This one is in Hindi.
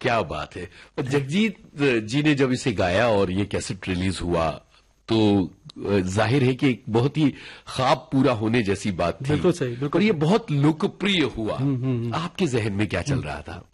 क्या बात है। और जगजीत जी ने जब इसे गाया और ये कैसेट रिलीज हुआ तो जाहिर है कि एक बहुत ही ख्वाब पूरा होने जैसी बात थी। बिल्कुल सही, बिल्कुल। और ये बहुत लोकप्रिय हुआ। आपके जहन में क्या चल रहा था?